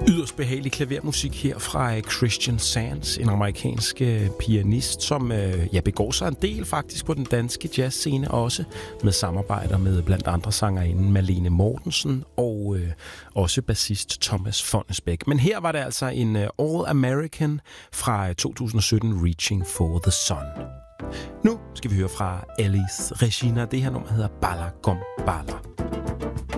Yderst behagelig klavermusik her fra Christian Sands, en amerikansk pianist, som begår sig en del faktisk på den danske jazzscene også, med samarbejder med blandt andre sangerinden Malene Mortensen og også bassist Thomas Fonnesbæk. Men her var det altså en All American fra 2017, Reaching for the Sun. Nu skal vi høre fra Elis Regina. Det her nummer hedder Bala Gom Bala.